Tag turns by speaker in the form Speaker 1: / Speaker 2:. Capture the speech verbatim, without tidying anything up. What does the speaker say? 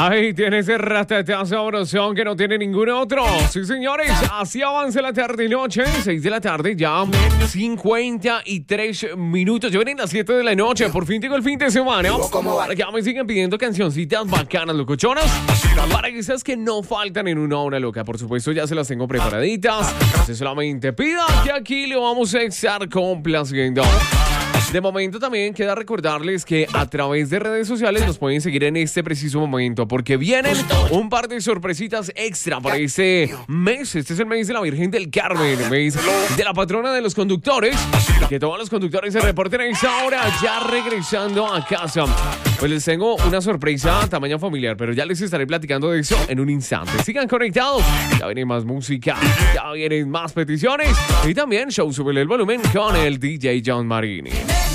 Speaker 1: Ahí tienes el ratatá sabrosón que no tiene ningún otro. Sí, señores, así avanza la tarde y noche. seis de la tarde, ya cincuenta y tres minutos. Ya vienen las siete de la noche. Por fin llegó el fin de semana. Para que ya me sigan pidiendo cancioncitas bacanas, locochonas. Para que esas que no faltan en una hora loca. Por supuesto, ya se las tengo preparaditas. Usted solamente pida que aquí le vamos a estar complaciendo. De momento también queda recordarles que a través de redes sociales nos pueden seguir en este preciso momento porque vienen un par de sorpresitas extra para este mes. Este es el mes de la Virgen del Carmen, el mes de la patrona de los conductores. Que todos los conductores se reporten a esa hora ya regresando a casa. Pues les tengo una sorpresa tamaño familiar, pero ya les estaré platicando de eso en un instante. Sigan conectados, ya viene más música, ya vienen más peticiones y también show, súbele el volumen con el D J John Marini.